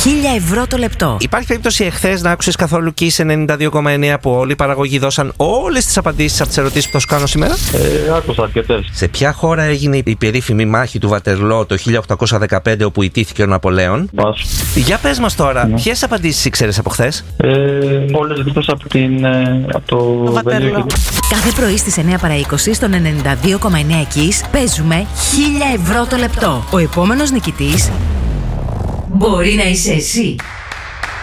1.000 το λεπτό. Υπάρχει περίπτωση εχθές να άκουσες καθόλου Kiss 92,9 που όλοι οι παραγωγοί δώσαν όλες τις απαντήσεις από τις ερωτήσεις που θα σου κάνω σήμερα? Άκουσα αρκετές. Σε ποια χώρα έγινε η περίφημη μάχη του Βατερλό το 1815 όπου ητήθηκε ο Ναπολέον? Πας. Για πες μας τώρα, ποιες απαντήσεις ήξερες από χθες? Όλες εκτός από το Βατερλό. Κάθε πρωί στις 9 παρά 20 στον 92,9 Kiss παίζουμε 1.000 το λεπτό. Ο επόμενος νικητής μπορεί να είσαι εσύ.